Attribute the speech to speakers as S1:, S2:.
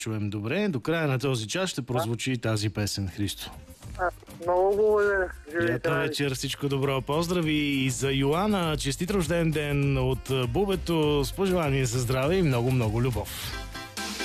S1: чуем добре. До края на този час ще прозвучи тази песен, Христо.
S2: Много благодаря.
S1: Приятна вечер, всичко добро. Поздрави и за Йоана. Честит рожден ден от Бубето с пожелание за здраве и много, много любов.